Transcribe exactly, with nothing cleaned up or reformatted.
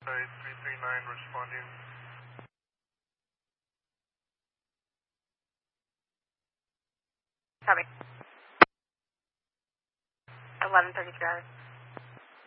Sorry, three three nine responding. Copy. eleven thirty-three hours.